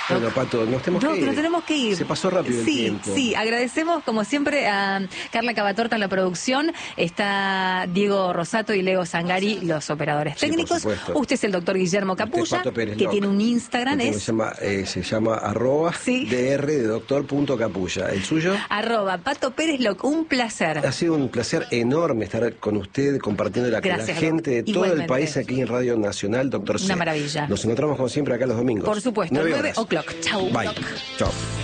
Bueno, Pato, nos tenemos que ir. Nos tenemos que ir. Se pasó rápido el tiempo. Sí, agradecemos como siempre a Carla Cavatorta en la producción, está Diego Rosato y Leo Zangari, los operadores técnicos. Usted es el doctor Guillermo Capulla, que tiene un Instagram, se llama @dr de doctor.capulla. ¿El suyo? @Pato Pérez Loc. Un placer. Ha sido un placer enorme estar con usted, compartiendo la gente de todo el país aquí en Radio Nacional, doctor C. Una maravilla. Nos encontramos como siempre acá los domingos. Por supuesto, 9 o'clock. Chau. Bye. Chau.